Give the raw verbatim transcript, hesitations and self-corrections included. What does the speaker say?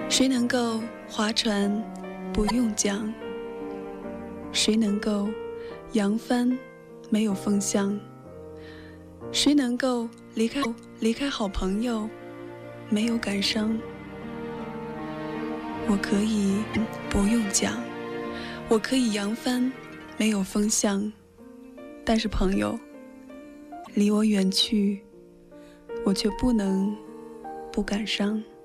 谁能够划船不用桨？谁能够扬帆没有风向？谁能够离开离开好朋友没有感伤？我可以不用桨，我可以扬帆没有风向，但是朋友离我远去，我却不能不感伤。